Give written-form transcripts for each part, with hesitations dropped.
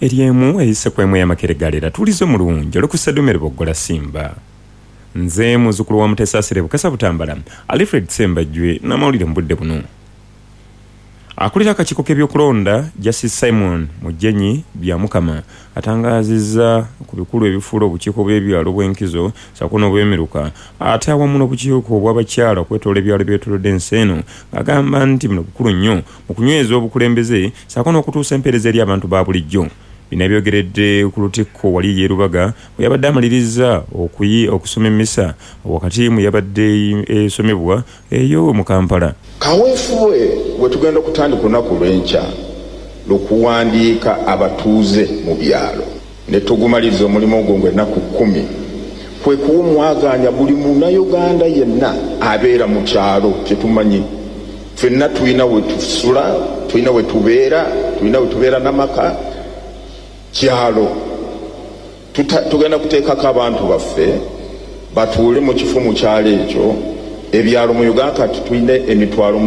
Eriemu eyise kwemu ya makeregalera tulize mulungi olukusedumere boggola Simba. Nze muzukulu wa Mutesasire Bukasa Butambala, Alfred Sembajwe n'amawulire mu budde buno. Akulira akakiiko k'ebyokulonda Justice Simon Mujenyi bya Mukama atangazizza ku bikulu ebifuula obukiiko bw'ebyalo bw'enkizo ssaako n'obwemiruka ate awamu n'obukiiko obw'abakyala okwetoola ebyalo byetoolodde ensi eno ng'agamba nti buno bukulu nnyo mu kunyweza obukulembeze ssaako n'okutuusa empeereza eri abantu ba bulijjo. Bino byogeredde ku lutikko wali Yerubaga bwe yabadde amaliriza okusoma emmisa wakati mu yabadde esomebwa eyo mu Kampala. Kaweefube bwe tugenda okutandika olunaku lw'enkya lukuwandiika abatuuze mu byalo ne tugumaliriza omulimu ogwo ng'ennaku 10 kwe kuwumwaganya buli munnayuganda yenna abeera mu kyalo kye tumanyi. Ffenna tulina we tusula, tulina we tubeera n'amaka kyalo. Tugenda kuteekako abantu baffe batuule mu kifo mu kyalo ekyo. Ebyalo mu Uganda kati tulina emitwalo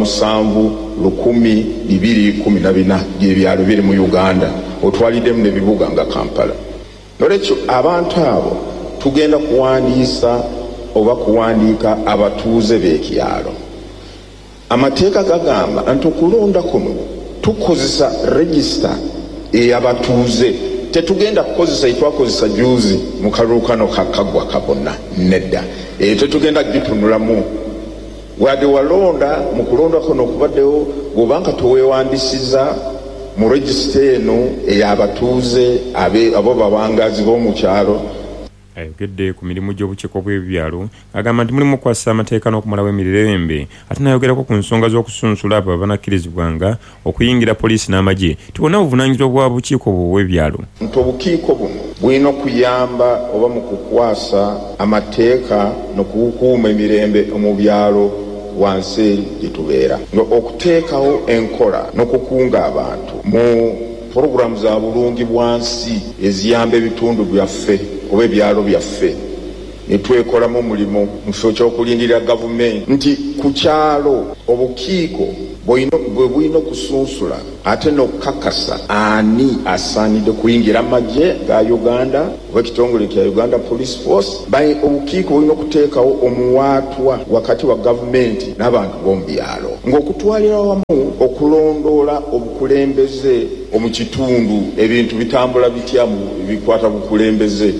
7,214 by'ebyalo biri mu Uganda, otwaliddemu n'ebibuga nga Kampala. Nolwekyo abantu abo tugenda kuwandiisa oba kuwandiika abatuuze b'ekyalo. Amateeka gagamba nti okulonda kuno tukozesa register ey'abatuuze. Tetugenda kukozesa itwakozesa juzi mu kalulu kano kakagwa kabona nedda. Tetugenda gitunulamu. Wadde walonda mu kulonda kuno okubaddewo bw'obanga toweewandisiza mu register eno ey'abatuuze abo babangazi b'omu kyalo. Ayogedde ku mirimu gy'obukiiko bw'ebyalo agamba nti mulimu okukwasa amateeka n'okumalawo emirembe ate n'ayogerako ku nsonga z'okusunsula abo abanakkirizibwanga okuyingira poliisi n'amagye tibonna buvunaanyizibwa bwa bukiiko bw'ebyalo. Nti obukiiko buno bulina okuyamba oba mu kukwasa amateeka n'okukuuma emirembe mu byalo wansi gye tubeera, okuteekawo enkola n'okukunga abantu mu puroguramu za bulungi bwansi eziyamba ebitundu byaffe oba ebyalo byaffe. Ne twekolamu omulimu mu kifo ky'okulindirira gavumenti nti ku kyalo obukiiko bwe bulina okusunsula ate n'okukakasa ani asaanidde kuyingira amagye ga Uganda oba ekitongole kya Uganda Police Force. Obukiiko bulina okuteekawo omuwaatwa wakati wa gavumenti n'abantu b'omu byalo ng'okutwalira wamu okulondoola obukulembeze omu kitundu. Ebintu bitambula bitya mu bikwata bukulembeze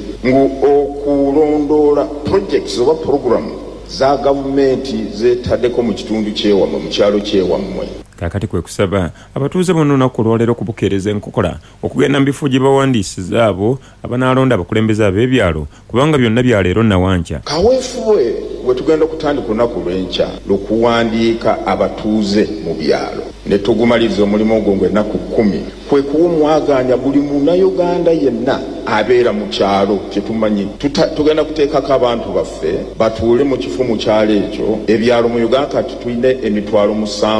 okulondoola projects oba program za gavumenti zetaddeko mu kitundu ky'ewammwe mu kyalo ky'ewammwe. Kakati kwe kusaba abatuuze bonna olunaku olwaleero okubukeereza enkokola okugenda mu bifo gye bawandiisiza abo abanaalonda abakulembeze ab'ebyalo kubanga byonna bya leero nawankya. Kaweefube bwe tugenda okutandika olunaku lw'enkya lukuwandiika abatuuze mu byalo ne tugumaliriza omulimu ogwo ng'ennaku 10 kwe kuwumwaganya buli munnayuganda yenna abeera mu kyalo kye tumanyi. Tugenda kuteekako abantu baffe batuule mu kifo mu kyalo ekyo. Ebyalo mu Uganda kati tulina emitwalo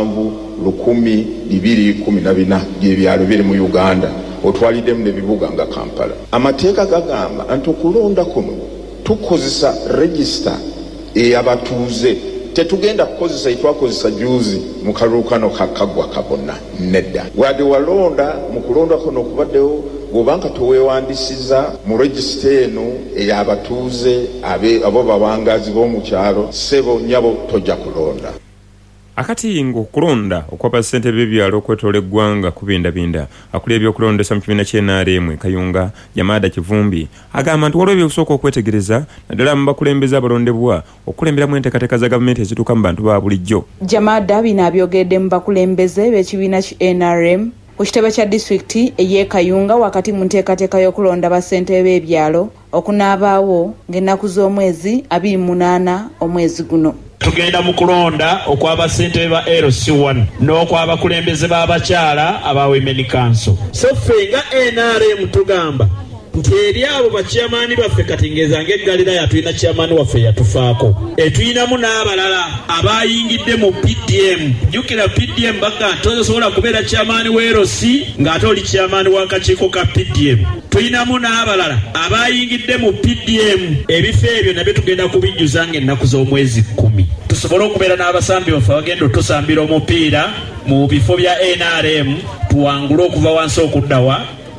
7,214 by'ebyalo biri mu Uganda, otwaliddemu n'ebibuga nga Kampala. Amateeka gagamba nti okulonda kuno tukozesa register ey'abatuuze. Tetugenda kukozesa itwakozesa juzi mu kalulu kano kakagwa kabona nedda. Wadde walonda mu kulonda kuno okubaddewo bw'obanga toweewandisiza mu register eno ey'abatuuze abo babangazi b'omu kyalo ssebo nyabo tojja kulonda. Akati ng'okulonda okw'abassente b'ebyalo okwetoola eggwanga kubindabinda akulira ebyokulondesa mu kibiina ky'NRM Kayunga Yamada Kivumbi agamba nti waliwo ebyokusooka okwetegereza naddala mu bakulembeze abalondebwa okulemberamu enteekateeka za gavumenti ezituuka mu bantu ba bulijjo. Yamada bino abyogedde mu bakulembeze b'ekibiina ki NRM ku kitebe kya disitulikiti ey'e Kayunga wakati mu nteekateeka y'okulonda bassente b'ebyalo okunaabaawo ng'ennaku z'omwezi 28 omwezi guno. Tugenda mu kulonda okw'abassente ba LC1 n'okw'abakulembeze b'abakyala aba Women Council. So ffe nga NRM tugamba nti eri abo bakyamaani baffe kati ngezange eggalira yatulina kyamaani waffe yatufaako. Tuyinamu n'abalala abayingidde mu PDM. Jjukira PDM baga tosobola kubeera kyamaani w'LC ng'ate oli kyamaani w'akakiiko ka PDM. Tuyinamu n'abalala abayingidde mu PDM. Ebifo ebyo nabyo tugenda kubijjuza ng'ennaku z'omwezi 10. Tusobole okubeera n'abasambi baffe abagenda otusambira omupiira mu bifo bya NRM tuwangule okuva wansi okuddawa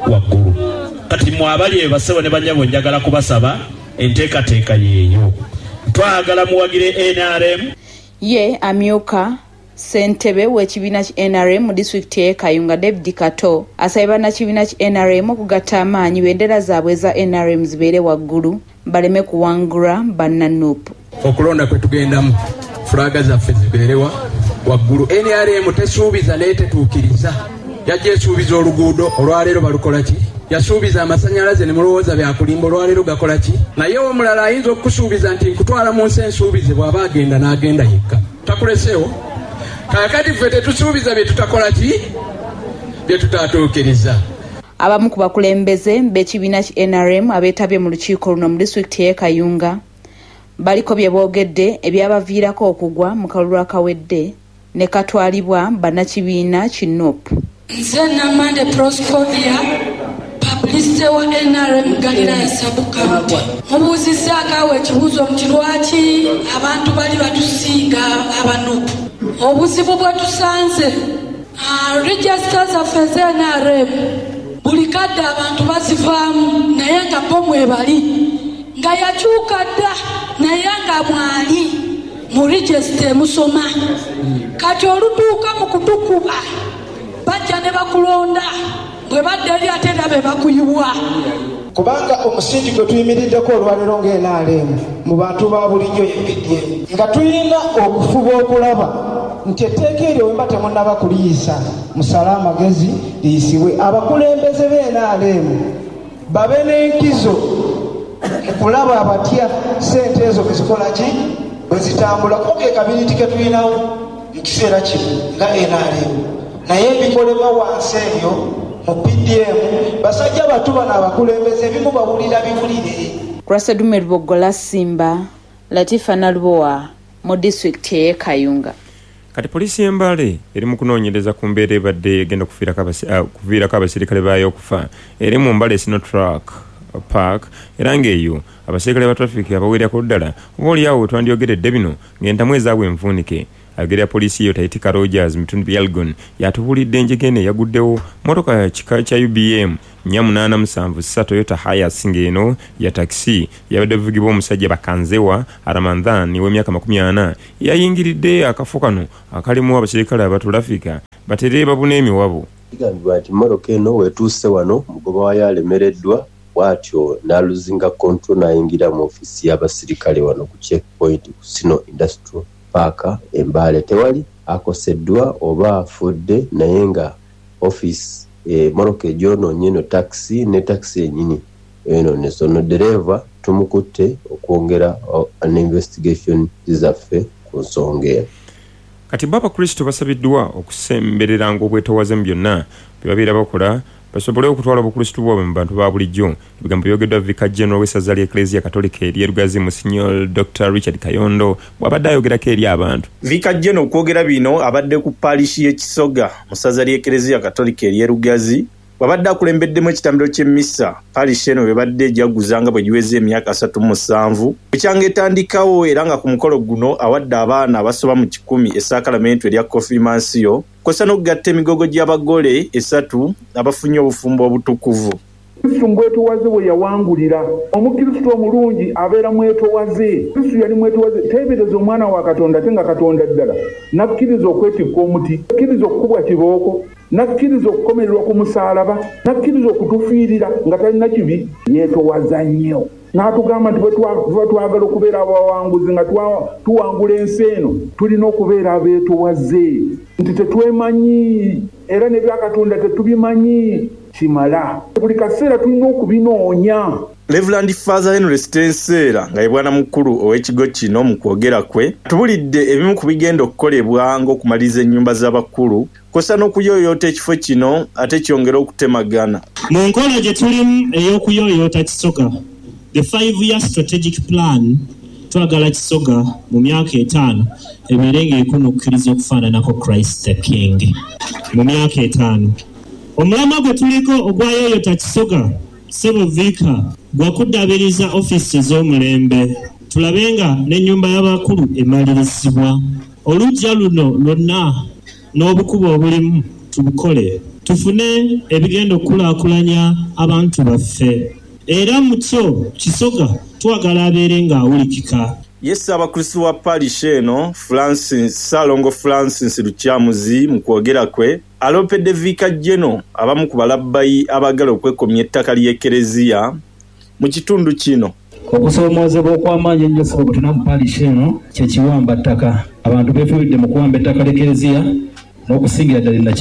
waggulu. Kati mwabali basebo ne banyabo njagala kubasaba enteekateeka yeeyo. Twagala muwagire NRM. Ye amyuka ssentebe w'ekibiina ki NRM mu disitulikiti y'e Kayunga David Kato asabye bannakibiina ki NRM okugatta amaanyi bendera zaabwe eza NRM zibeere waggulu baleme kuwangula bannanuupu. Okulonda kwe tugendamu fulaga zaffe zibeerewa waggulu. NRM tesuubiza naye tetuukiriza. Yajja esuubiza oluguudo olwaleero balukola ki? Yasuubiza amasannyalaze ne mulowooza byakulimba olwaleero gakola ki? Naye omulala ayinza okukusuubiza nti nkutwala mu nsi ensuubize bw'aba agenda n'agenda yekka. Takuleseewo? Kakati ffe tetusuubiza bye tutakola ki? Bye tutatuukiriza. Abamu ku bakulembeze b'ekibiina ki NRM abeetabye mu lukiiko luno mu disitulikiti y'e Kayunga baliko bye boogedde ebyabaviirako okugwa mu kalulu akawedde ne katwalibwa bannakibiina ki NUP. Nze Namande Proscovia publicity wa NRM Galilaya Sub-County. Mubuuzizaako awo ekibuuzo nti lwaki abantu bali batusinga aba-NUP. Obuzibu bwe tusanze register zaffe za NRM buli kadde abantu bazivaamu naye nga bo mwebali nga yakyuka dda naye nga mwali mu register emusoma. Kati olutuuka mu kutukuba bajja ne bakulonda bwe badde eri ate era be bakuyiwa. Kubanga omusingi gwe tuyimiriddeko olwaleero ng'NRM mu bantu ba bulijjo yebbidde nga tulina okufuba okulaba nti etteeka eryo wemba temunnaba kuliyiisa musale amagezi liyisibwe. Abakulembeze b'NRM babe n'enkizo okulaba abatya ssente ezo bezikola ki bwe zitambula. Kuba ekabiniti ke tulinawo mu kiseera kino nga NRM naye ebikolebwa wansi ebyo mu PDM basajja batu bano abakulembeze ebimu bawulira bibulire. Krasadume Lubogola Simba, Latifa Nalubowa mu disitulikiti y'e Kayunga. Kati poliisi y'Embale eri mu kunoonyereza ku mbeera ebadde egenda kuviirako abasirikale baayo okufa eri mu Mbale Sino Track Park era ng'eyo abasirikale ba traffic abawerako ddala oba oliawo twandyogeredde bino ng'entamu ezaabwe envuunike. Agera polisi yo Taitika Rogers mitundu byalgon yatubulidde enjegene yaguddewo motoka kika kya UBM 887 Toyota Hiace ngeno ya taxi yabadde vugibwa omusajja Bakanzewa Aramandan w'emyaka 40 yayingiridde akafo kano akalimu abasirikale abatulafika batere babuna emiwabo. Igambibwa nti motoka eno wetuuse wano mugoba wayo alemereddwa bw'atyo n'aluzinga control n'ayingira mu ofisi y'abasirikale wano ku checkpoint ku Sino Industrial Park Embale. Tewali akoseddwa oba afudde naye nga office motoka egyonoonye eno taxi ne taxi enyini eno nesono dereva tumukutte okwongera an investigation zaffe ku nsonga eyo. Kati Baba Kristo basabiddwa okusembereranga obwetoowaze mu byonna bye babeera bakola basobole okutwala obukristu bwabwe mu bantu ba bulijjo. Ebigambo byogeddwa Vicar General w'essaza lya Ecclesia Katolika erye Lugazi Monsignor Dr. Richard Kayondo bw'abadde ayogerako eri abantu. Vicar General okwogera bino abadde ku parishi y'Ekisoga mu ssaza lya Ecclesia Katolika erye Lugazi bw'abadde akulembeddemu ekitambiro ky'emmisa. Parishi eno bw'ebadde ejaguzanga bwe giweze emyaka 37 ekyanga etandikawo era nga ku mukolo guno awadde abaana abasoba mu 10 essakalamento erya konfirmansiyo kosa n'okugatta emigogo gy'abagole 3 abafunye obufumbo obutukuvu. Kristo mwetowaze bwe yawangulira. Omukristo omulungi abeera mwetowaze. Kristo yali mwetowaze. Teebereza omwana wa Katonda tenga Katonda ddala. Nakkiriza okwetikka omuti. Nakkiriza okukubwa kibooko. Nakkiriza okukomererwa ku musaalaba. Nakkiriza okutufiirira nga talina kibi. Yeetowaza nnyo. N'atugamba nti bwe twagala okubeera abawanguzi nga tuwangula ensi eno tulina okubeera abeetowaze. Nti tetwemanyi era ne bya Katonda tetubimanyi kimala. Buli kaseera tulina okubinoonya. Reverend Father Henry Stensera nga ye bwana mukulu ow'ekigo kino mu kwogera kwe tubulidde ebimu ku bigenda okukolebwa ng'okumaliza ennyumba z'abakulu kosa n'okuyooyoota ekifo kino ate kyongera okutemagana. Mu nkola gye tulimu ey'okuyooyoota Kisoga, the 5-year strategic plan twagala Kisoga mu myaka 5 ebeere ng'eriko n'okukkiriza okufaananako Christ the King mu myaka 5. Omulamwa gwe tuliko ogwayooyoota Kisoga Sebo Vika gwakuddaabiriza ofisi ez'omulembe tulabe nga n'ennyumba y'abakulu emalirizibwa. Oluggya luno lwonna n'obukubo obulimu tubukole tufune ebigenda okukulaakulanya abantu baffe era mutyo Kisoga twagala abeere ng'awulikika. Yes, abakristo wa parish eno Salongo Francis Lukyamuzi mu kwogera kwe alopedde vika jeno abamu ku balabbayi abagala okwekomya ettaka ly'ekereziya mu kitundu kino. Okusoomozebwa okw'amaanyi ennyo ffe obutuna mu parish eno kye kiwamba ttaka. Abantu beefiiridde mu kuwamba ettaka ly'ekereziya n'okusingira ddala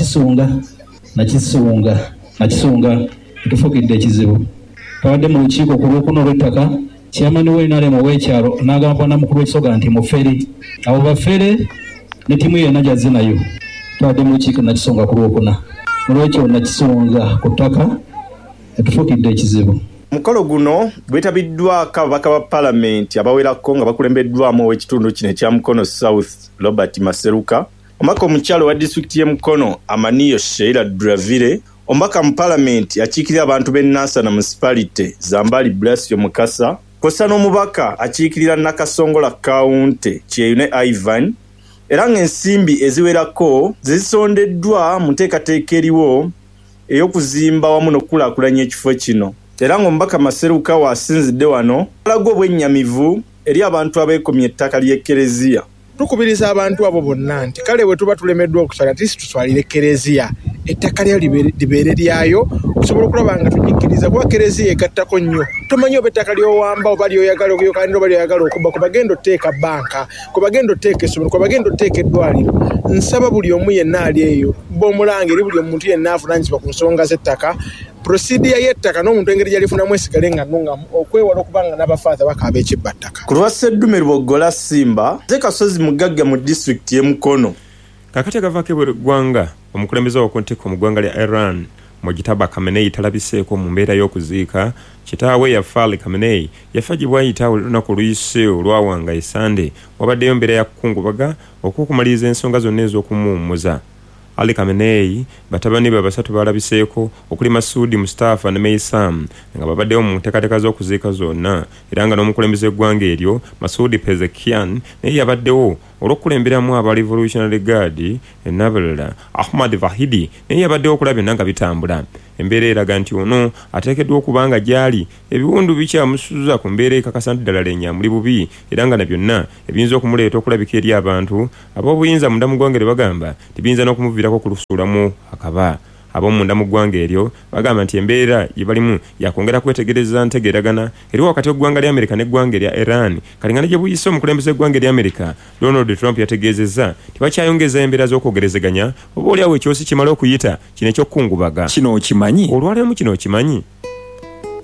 nakisuunga etufukidde ekizibu. Twawadde mu lukiiko ku lw'okuna olw'ettaka chairman w'NRM ow'ekyalo n'agamba namukulu w'Ekisoga nti mufere abo bafere ne ttiimu yonna gyazze nayo twadde mu lukiiko nakisonga ku lwokuna olwekyo nakisonga ku ttaka etufukidde ekizibu. Mukolo guno gwetabiddwako ababaka ba palamenti abawerako nga bakulembeddwamu ow'ekitundu kino ekya Mukono South Robert Maseruka, omubaka omukyalo wa disitulikiti y'e Mukono Amaniyo Sheila Dravire, omubaka mu palamenti akiikirira abantu b'e Nansana Municipality Zambali Blasio Mukasa, kosa n'omubaka akiikirira Nakasongola Kaunti Kyeyune Ivan, era ng'ensimbi eziwerako zisondeddwa mu nteekateeka eriwo ey'okuzimba wamu n'okukulaakulanya ekifo kino. Era ng'omubaka Maseruka waasinzidde wano alaga obwennyamivu eri abantu abeekomya ettaka ly'ekereziya. Tukubiriza abantu abo bonna nti kale bwe tuba tulemeddwa okuswala tuswalire ekereziya ettaka lyayo libeere lyayo okusobola okulaba nga tunyikiriza kuba kereziya egattako nnyo. Tomanyi oba ettaka ly'owamba oba lyoyagala okuyokanira oba lyoyagala okuba kuba genda otteeka bbanka kuba genda otteeka essomero kuba genda otteeka eddwaliro. Nsaba buli omu yenna ali eyo b'omulanga eri buli omuntu yenna avunaanyizibwa ku nsonga z'ettaka prosidiya y'ettaka n'omuntu engeri gyalifunamu esigale nga nnungamu okwewala okubanga n'abafaaza bakaaba ekibbattaka. Ku lwa Sseddume Lubogola Simba Kasozi mugagga mu disitulikiti y'e Mukono. Kakati agavaako eggwanga omukulembeze w'okuntiko mu ggwanga lya Iran Mojitaba Khamenei talabiseeko mu mbeera y'okuziika kitaawe yafa Ali Khamenei yafa gye bwayita olunaku luyise olwawanga esande wabaddeyo mbeera ya kukungubaga okwokumaliriza ensonga zonna ez'okumuwummuza. Ali Khamenei batabani be basatu balabiseeko okuli Masudi Mustafa ne Meisam nga babaddeyo mu nteekateeka z'okuziika zonna era nga n'omukulembeze eggwanga eryo Masudi Pezekian naye yabaddewo olw'okulemberamu aba Revolutionary Guard Nabil Ahmad Vahidi naye yabaddewo okulaba byonna nga bitambula. Embeera eraga nti ono ateekeddwa okuba nga gyali ebiwundu bikyamusuza ku mbeera ekakasa nti ddala lennyamuli bubi era nga na byonna ebiyinza okumuleeta okulabika eri abantu ab'obuyinza munda mu ggwanga bagamba tibiyinza n'okumuviirako kulusuulamu akaba. Ab'omunda mu ggwanga eryo bagamba nti embeera gye balimu yakwongera kwetegereza ntegeeragana eri wakati w'eggwanga lya Amerika n'eggwanga erya Iran kalingana gye buyise omukulembeze eggwanga erya Amerika Donald Trump yategeezezza tibakyayongeza embeera z'okwogerezeganya oba oliawo ekyosi kimala okuyita kino ekyokukungubaga. Kino okimanyi? Olwaleero kino okimanyi?